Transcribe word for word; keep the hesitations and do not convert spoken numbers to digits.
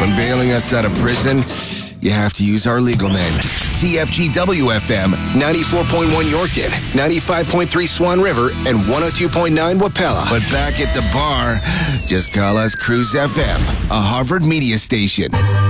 when bailing us out of prison, you have to use our legal name. C F G W F M, ninety-four point one Yorkton, ninety-five point three Swan River, and one oh two point nine Wapella. But back at the bar, just call us Cruise F M, a Harvard media station.